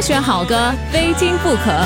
优选好歌，非听不可。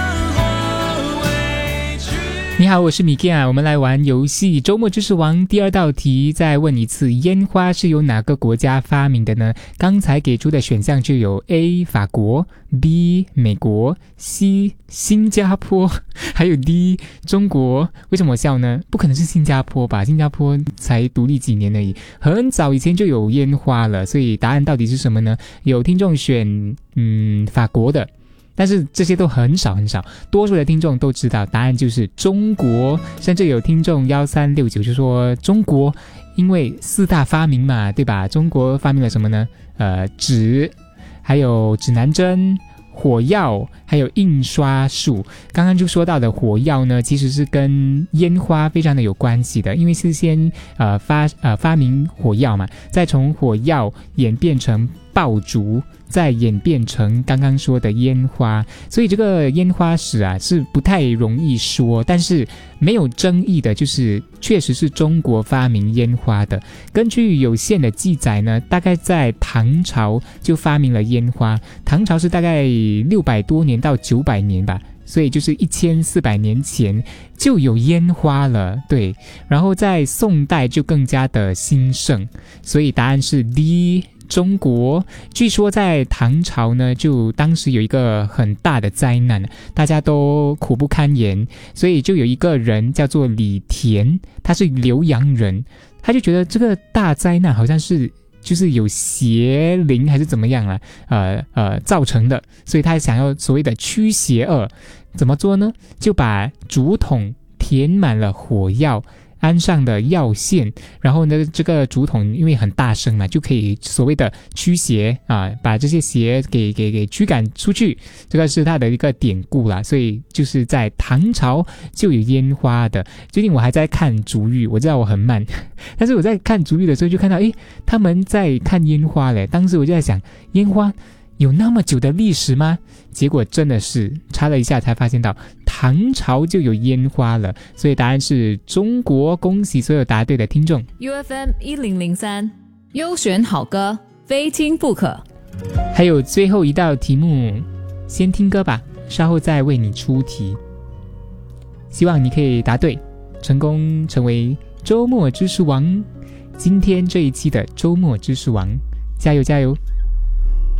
你好，我是米 Kia， 我们来玩游戏周末知识王。第二道题再问一次，烟花是由哪个国家发明的呢？刚才给出的选项就有 A 法国， B 美国， C 新加坡，还有 D 中国。为什么我笑呢？不可能是新加坡吧，新加坡才独立几年而已，很早以前就有烟花了，所以答案到底是什么呢？有听众选法国的，但是这些都很少，多数的听众都知道答案就是中国，甚至有听众1369就说中国，因为四大发明嘛，对吧？中国发明了什么呢？纸，还有指南针，火药，还有印刷术。刚刚就说到的火药呢，其实是跟烟花非常的有关系的，因为是先发明火药嘛，再从火药演变成爆竹，再演变成刚刚说的烟花，所以这个烟花史啊是不太容易说，但是没有争议的就是确实是中国发明烟花的。根据有限的记载呢，大概在唐朝就发明了烟花，唐朝是大概600多年到900年吧，所以就是1400年前就有烟花了，对。然后在宋代就更加的兴盛，所以答案是 D 中国。据说在唐朝呢，就当时有一个很大的灾难，大家都苦不堪言，所以就有一个人叫做李田，他是浏阳人，他就觉得这个大灾难好像是就是有邪灵还是怎么样造成的，所以他想要所谓的驱邪恶。怎么做呢？就把竹筒填满了火药，安上的药线，然后呢，这个竹筒因为很大声嘛，就可以所谓的驱邪把这些邪给驱赶出去，这个是它的一个典故啦。所以就是在唐朝就有烟花的。最近我还在看竹峪，我知道我很慢，但是我在看竹峪的时候就看到，他们在看烟花嘞。当时我就在想，烟花有那么久的历史吗？结果真的是查了一下才发现到唐朝就有烟花了，所以答案是中国。恭喜所有答对的听众。 UFM 1003优选好歌，非听不可。 还有最后一道题目，先听歌吧，稍后再为你出题。希望你可以答对，成功成为周末知识王。今天这一期的周末知识王，加油加油！